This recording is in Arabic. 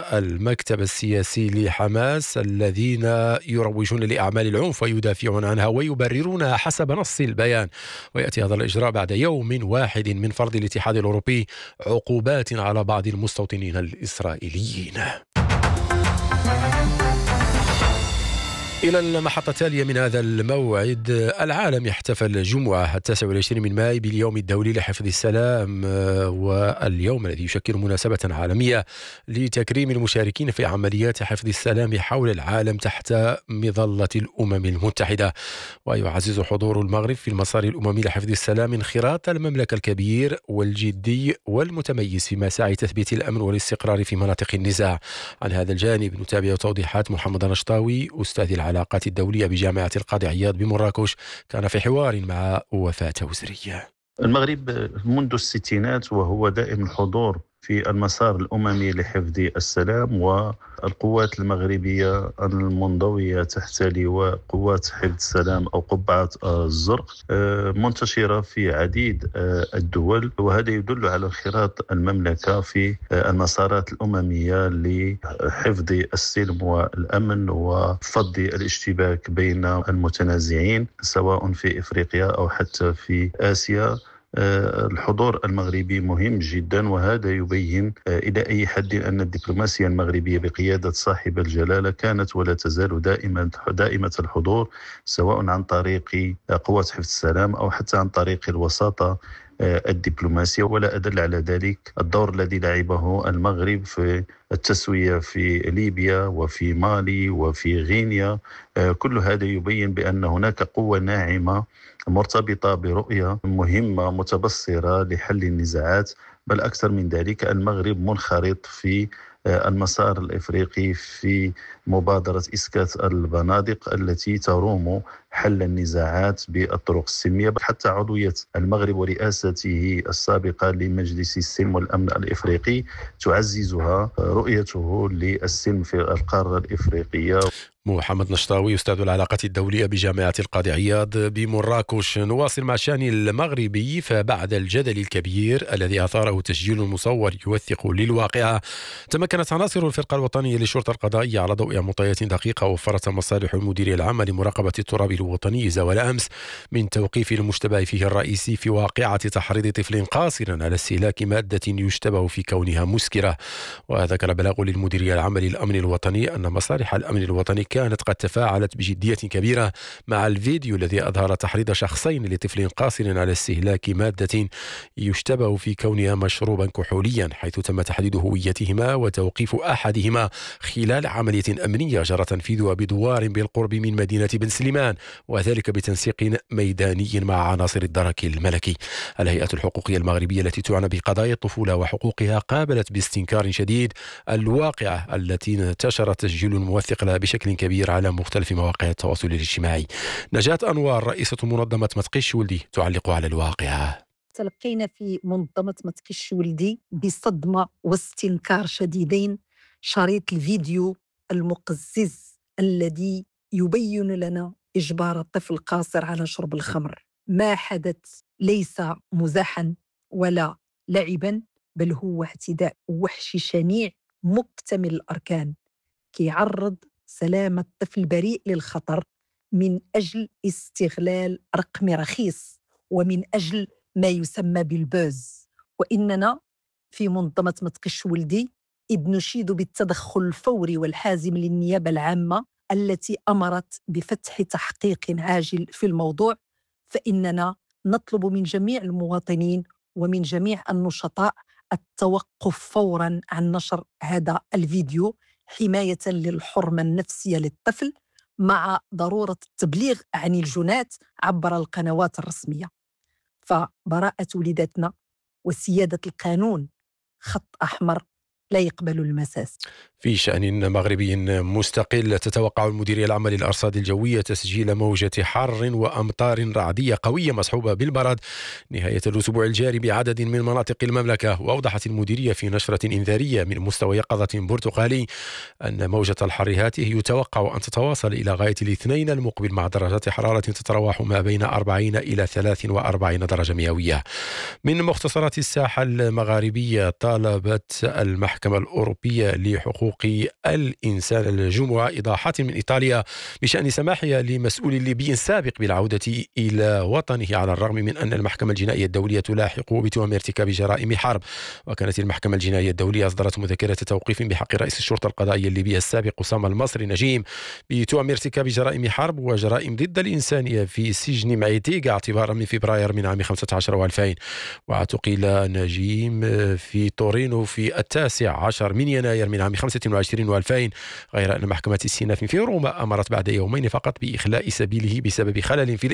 المكتب السياسي لحماس الذين يروجون لأعمال العنف ويدافعون عنها ويبررونها حسب نص البيان. ويأتي هذا الإجراء بعد يوم واحد من فرض الاتحاد الأوروبي عقوبات على بعض المستوطنين الإسرائيليين. إلى المحطة التالية من هذا الموعد. العالم يحتفل الجمعة 29 من ماي باليوم الدولي لحفظ السلام، واليوم الذي يشكل مناسبة عالمية لتكريم المشاركين في عمليات حفظ السلام حول العالم تحت مظلة الأمم المتحدة. ويعزز حضور المغرب في المسار الأممي لحفظ السلام انخراط المملكة الكبير والجدي والمتميز في مساعي تثبيت الأمن والاستقرار في مناطق النزاع. عن هذا الجانب نتابع توضيحات محمد نشطاوي أستاذ العلاقات الدولية بجامعة القاضي عياض بمراكش، كان في حوار مع وفاة وزرية. المغرب منذ الستينات وهو دائم الحضور في المسار الأممي لحفظ السلام، والقوات المغربية المنضوية تحت لواء قوات حفظ السلام أو قبعة الزرق منتشرة في عديد الدول، وهذا يدل على انخراط المملكة في المسارات الأممية لحفظ السلم والأمن وفض الاشتباك بين المتنازعين سواء في إفريقيا أو حتى في آسيا. الحضور المغربي مهم جدا، وهذا يبين إلى أي حد أن الدبلوماسية المغربية بقيادة صاحب الجلالة كانت ولا تزال دائمة الحضور، سواء عن طريق قوات حفظ السلام أو حتى عن طريق الوساطة الدبلوماسية. ولا أدل على ذلك الدور الذي لعبه المغرب في التسوية في ليبيا وفي مالي وفي غينيا. كل هذا يبين بأن هناك قوة ناعمة مرتبطة برؤية مهمة متبصرة لحل النزاعات. بل أكثر من ذلك المغرب منخرط في المسار الإفريقي في مبادرة إسكات البنادق التي تروم حل النزاعات بالطرق السلمية. حتى عضوية المغرب ورئاسته السابقة لمجلس السلم والأمن الإفريقي تعززها رؤيته للسلم في القارة الإفريقية. محمد نشطاوي أستاذ العلاقات الدولية بجامعة القاضي عياض بمراكش. نواصل مع الشأن المغربي، فبعد الجدل الكبير الذي أثاره تسجيل مصور يوثق للواقعة، تمكنت عناصر الفرقة الوطنية للشرطة القضائية على ضوء معطيات دقيقة وفرت مصالح المديرية العامة لمراقبة التراب الوطني زوال أمس من توقيف المشتبه فيه الرئيسي في واقعة تحريض طفل قاصر على استهلاك مادة يشتبه في كونها مسكرة. وذكر بلاغ للمديرية العامة للأمن الوطني أن مصالح الأمن الوطني كانت قد تفاعلت بجدية كبيرة مع الفيديو الذي أظهر تحريض شخصين لطفل قاصر على استهلاك مادة يشتبه في كونها مشروبا كحوليا، حيث تم تحديد هويتهما وتوقيف أحدهما خلال عملية أمنية جرى تنفيذها بدوار بالقرب من مدينة بن سليمان، وذلك بتنسيق ميداني مع عناصر الدرك الملكي. الهيئة الحقوقية المغربية التي تعنى بقضايا الطفولة وحقوقها قابلت باستنكار شديد الواقعة التي انتشر تسجيل موثق لها بشكل كبير على مختلف مواقع التواصل الاجتماعي. نجاة أنوار رئيسة منظمة متقش ولدي تعلق على الواقعة. تلقينا في منظمة متقش ولدي بصدمة واستنكار شديدين شريط الفيديو المقزز الذي يبين لنا إجبار الطفل القاصر على شرب الخمر. ما حدث ليس مزاحا ولا لعبا، بل هو اعتداء وحشي شنيع مكتمل الأركان كيعرض سلامة الطفل بريء للخطر من أجل استغلال رقم رخيص ومن أجل ما يسمى بالبوز. وإننا في منظمة متقش ولدي إذ نشيد بالتدخل الفوري والحازم للنيابة العامة التي أمرت بفتح تحقيق عاجل في الموضوع، فإننا نطلب من جميع المواطنين ومن جميع النشطاء التوقف فوراً عن نشر هذا الفيديو حماية للحرمة النفسية للطفل، مع ضرورة التبليغ عن الجنات عبر القنوات الرسمية. فبراءة وليداتنا وسيادة القانون خط أحمر لا يقبل المساس. في شأن مغربي مستقل، تتوقع المديرية العامة للأرصاد الجوية تسجيل موجة حر وأمطار رعدية قوية مصحوبة بالبرد نهاية الأسبوع الجاري بعدد من مناطق المملكة. وأوضحت المديرية في نشرة إنذارية من مستوى يقظة برتقالي أن موجة الحر هاته يتوقع أن تتواصل إلى غاية الاثنين المقبل مع درجات حرارة تتراوح ما بين 40 إلى 43 درجة مئوية. من مختصرات الساحة المغاربية، طالبت المحكمة المحكمة الأوروبية لحقوق الإنسان الجمعة إيضاحات من إيطاليا بشأن سماحها لمسؤول ليبي سابق بالعودة إلى وطنه على الرغم من أن المحكمة الجنائية الدولية تلاحقه بتهم ارتكاب جرائم حرب. وكانت المحكمة الجنائية الدولية أصدرت مذكرة توقيف بحق رئيس الشرطة القضائية الليبية السابق أسامة المصري نجيم بتهم ارتكاب جرائم حرب وجرائم ضد الإنسانية في سجن معيتيغا اعتبارا من فبراير من عام 15 و2000. واعتقل نجيم في تورينو في 19 من يناير من عام 25 و2000، غير أن محكمة السيناف في روما أمرت بعد يومين فقط بإخلاء سبيله بسبب خلل في